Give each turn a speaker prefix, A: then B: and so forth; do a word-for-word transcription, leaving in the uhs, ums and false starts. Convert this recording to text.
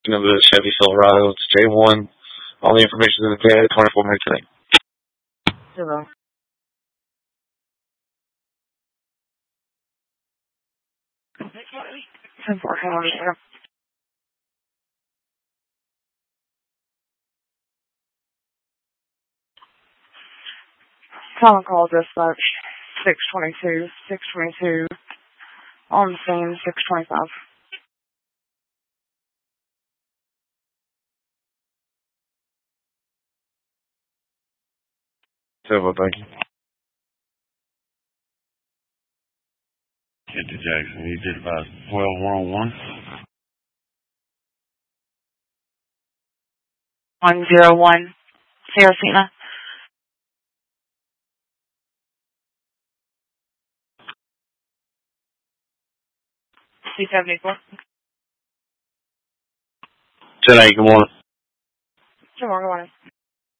A: of the Chevy Silverado. It's J one. All the information is in the pad, twenty-four minutes today.
B: Zero. ten four, come on, zero. Common call dispatch, six twenty-two, six twenty-two, on the scene, six twenty-five.
A: Silver, thank you.
C: Get to Jackson. You did about twelve one oh one.
B: one zero one, Saracena. C seventy-four.
A: ten eight, good morning.
B: Good morning, good morning.